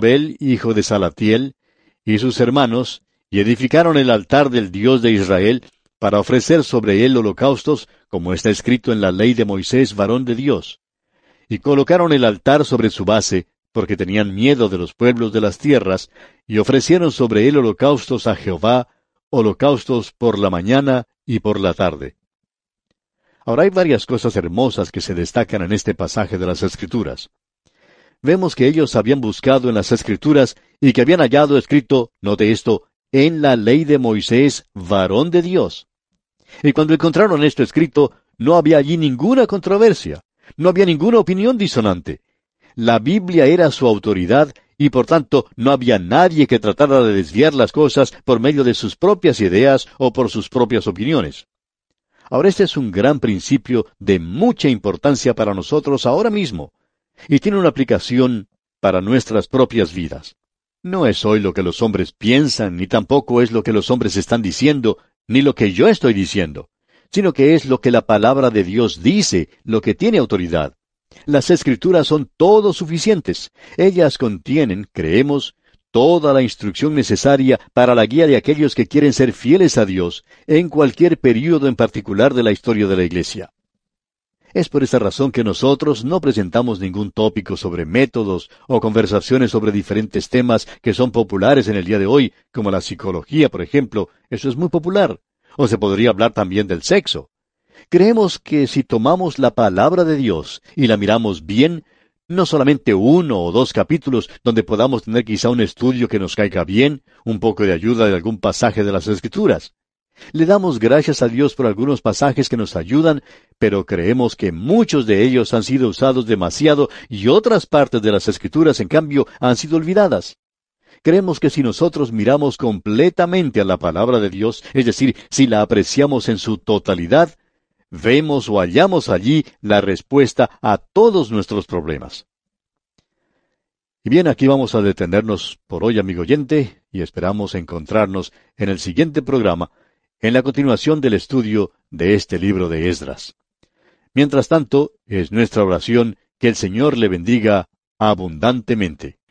Zorobabel, hijo de Salatiel, y sus hermanos, y edificaron el altar del Dios de Israel, para ofrecer sobre él holocaustos, como está escrito en la ley de Moisés, varón de Dios. Y colocaron el altar sobre su base, porque tenían miedo de los pueblos de las tierras, y ofrecieron sobre él holocaustos a Jehová, holocaustos por la mañana y por la tarde. Ahora hay varias cosas hermosas que se destacan en este pasaje de las Escrituras. Vemos que ellos habían buscado en las Escrituras y que habían hallado escrito, note esto, en la ley de Moisés, varón de Dios. Y cuando encontraron esto escrito, no había allí ninguna controversia, no había ninguna opinión disonante. La Biblia era su autoridad y por tanto no había nadie que tratara de desviar las cosas por medio de sus propias ideas o por sus propias opiniones. Ahora este es un gran principio de mucha importancia para nosotros ahora mismo, y tiene una aplicación para nuestras propias vidas. No es hoy lo que los hombres piensan, ni tampoco es lo que los hombres están diciendo, ni lo que yo estoy diciendo, sino que es lo que la palabra de Dios dice, lo que tiene autoridad. Las Escrituras son todo suficientes. Ellas contienen, creemos, toda la instrucción necesaria para la guía de aquellos que quieren ser fieles a Dios en cualquier período en particular de la historia de la Iglesia. Es por esa razón que nosotros no presentamos ningún tópico sobre métodos o conversaciones sobre diferentes temas que son populares en el día de hoy, como la psicología, por ejemplo. Eso es muy popular. O se podría hablar también del sexo. Creemos que si tomamos la palabra de Dios y la miramos bien, no solamente 1 o 2 capítulos donde podamos tener quizá un estudio que nos caiga bien, un poco de ayuda de algún pasaje de las Escrituras. Le damos gracias a Dios por algunos pasajes que nos ayudan, pero creemos que muchos de ellos han sido usados demasiado y otras partes de las Escrituras, en cambio, han sido olvidadas. Creemos que si nosotros miramos completamente a la palabra de Dios, es decir, si la apreciamos en su totalidad, vemos o hallamos allí la respuesta a todos nuestros problemas. Y bien, aquí vamos a detenernos por hoy, amigo oyente, y esperamos encontrarnos en el siguiente programa, en la continuación del estudio de este libro de Esdras. Mientras tanto, es nuestra oración que el Señor le bendiga abundantemente.